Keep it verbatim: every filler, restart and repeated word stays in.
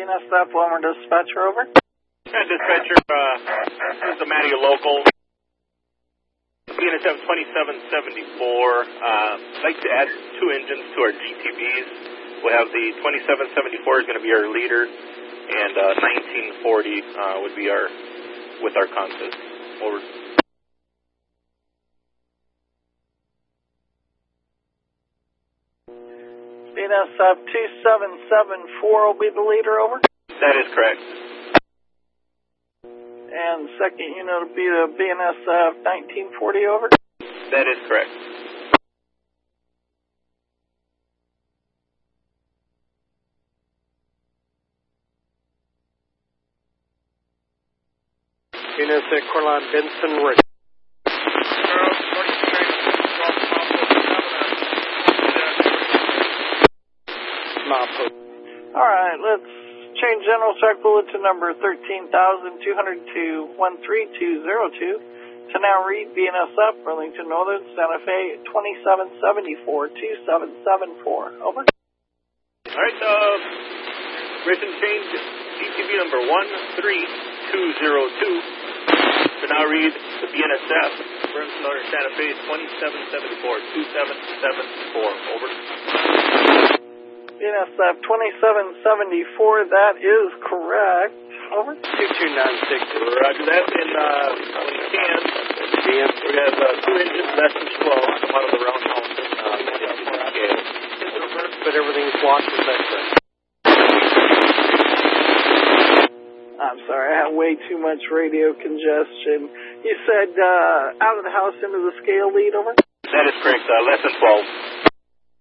N S F Wilmer Dispatcher, over. Yeah, Dispatcher, uh, this is the Matty local. B N S F twenty-seven seventy-four. Uh, I'd like to add two engines to our G T Bs. We'll have the twenty-seven seventy-four is going to be our leader, and uh, nineteen forty uh, would be our, with our consist. Over. B N S F two seven seven four will be the leader, over. That is correct. And second unit will be the B N S F nineteen forty, over. That is correct. B N S F Corlan Benson, Rick. All right, let's change General Strike Bulletin number thirteen thousand two hundred two one three two zero two to now read B N S F Burlington Northern Santa Fe twenty-seven seventy-four two seven seven four. Over. All right, uh, written change G T B number one three two zero two to now read the B N S F Burlington Northern Santa Fe twenty-seven seventy-four two seven seven four. Over. B N S F twenty-seven seventy-four, that is correct. Over. two two nine six. Roger that. And uh, when you can, we have uh, two engines, less than twelve, on one of the roundhouses. Uh, okay. But everything's blocked with that correct. I'm sorry, I have way too much radio congestion. You said uh, out of the house into the scale lead, over? That is correct, uh, less than twelve.